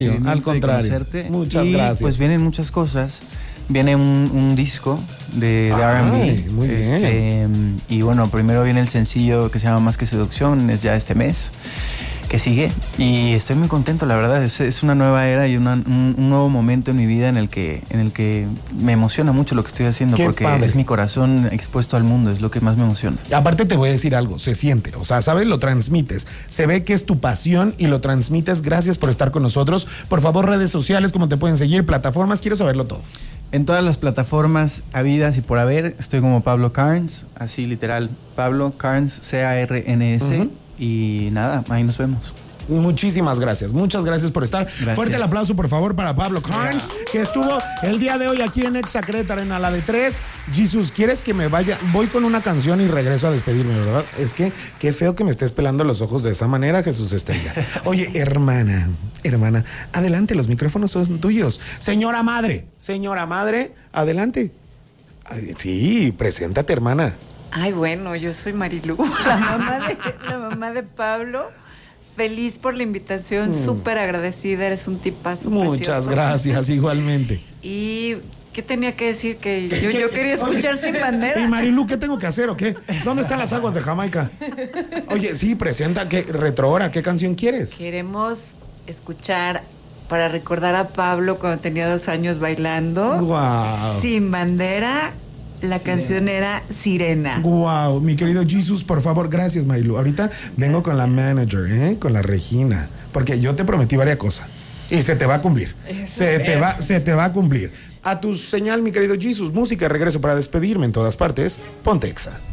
Al contrario. Muchas gracias. Pues vienen muchas cosas. Viene un disco de R&B. Muy bien. Y bueno, primero viene el sencillo que se llama Más que Seducción, es ya este mes que sigue. Y estoy muy contento, la verdad. Es una nueva era y un nuevo momento en mi vida en el que me emociona mucho lo que estoy haciendo. Qué porque padre. es mi corazón expuesto al mundo, es lo que más me emociona. Aparte te voy a decir algo, se siente, o sea, ¿sabes? Lo transmites, se ve que es tu pasión y lo transmites. Gracias por estar con nosotros. Por favor, redes sociales, ¿cómo te pueden seguir? Plataformas, quiero saberlo todo. En todas las plataformas habidas y por haber, estoy como Pablo Carnes, así literal, Pablo Carnes, C-A-R-N-S. Y nada, ahí nos vemos. Muchísimas gracias, muchas gracias por estar. Gracias. Fuerte el aplauso, por favor, para Pablo Carnes, que estuvo el día de hoy aquí en Exa Querétaro, a la de 3. Jesus, ¿quieres que me vaya? Voy con una canción y regreso a despedirme, ¿verdad? Es que qué feo que me estés pelando los ojos de esa manera, Jesús Estrella. Oye, hermana, adelante, los micrófonos son tuyos. Señora madre, adelante. Ay, sí, preséntate, hermana. Ay, bueno, yo soy Marilu, la mamá de Pablo. Feliz por la invitación, súper agradecida, eres un tipazo Muchas precioso. gracias, igualmente. Y ¿qué tenía que decir? Que yo quería escuchar Sin Bandera. Y Marilu, ¿qué tengo que hacer o qué? ¿Dónde están las aguas de Jamaica? Oye, sí, presenta, ¿qué retrohora? ¿Qué canción quieres? Queremos escuchar para recordar a Pablo cuando tenía 2 años bailando. Wow. Sin Bandera. La canción era Sirena. Wow, mi querido Jesus, por favor, gracias, Marilu. Ahorita vengo con la manager, con la Regina, porque yo te prometí varias cosas y se te va a cumplir. Se te va a cumplir. A tu señal, mi querido Jesus, música, regreso para despedirme en todas partes. Ponte Exa.